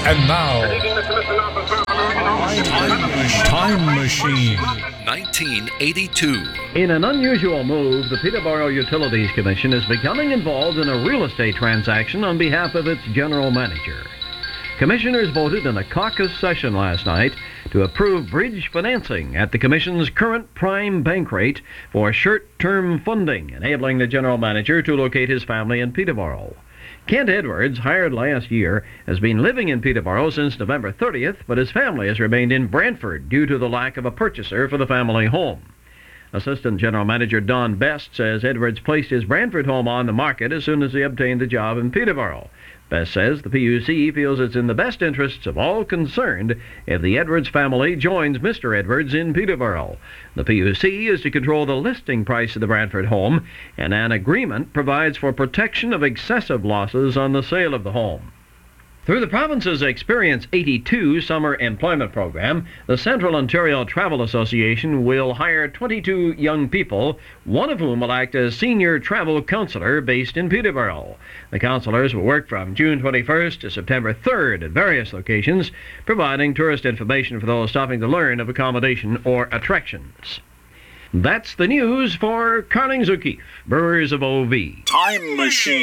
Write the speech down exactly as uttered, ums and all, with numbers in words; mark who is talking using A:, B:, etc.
A: And now, Time Machine.
B: nineteen eighty-two.
C: In an unusual move, the Peterborough Utilities Commission is becoming involved in a real estate transaction on behalf of its general manager. Commissioners voted in a caucus session last night to approve bridge financing at the Commission's current prime bank rate for short-term funding, enabling the general manager to locate his family in Peterborough. Kent Edwards, hired last year, has been living in Peterborough since November thirtieth, but his family has remained in Brantford due to the lack of a purchaser for the family home. Assistant General Manager Don Best says Edwards placed his Brantford home on the market as soon as he obtained the job in Peterborough. Best says the P U C feels it's in the best interests of all concerned if the Edwards family joins Mister Edwards in Peterborough. The P U C is to control the listing price of the Brantford home, and an agreement provides for protection of excessive losses on the sale of the home. Through the province's Experience eighty-two summer employment program, the Central Ontario Travel Association will hire twenty-two young people, one of whom will act as senior travel counselor based in Peterborough. The counselors will work from June twenty-first to September third at various locations, providing tourist information for those stopping to learn of accommodation or attractions. That's the news for Carlings O'Keefe, Brewers of O V.
A: Time Machine.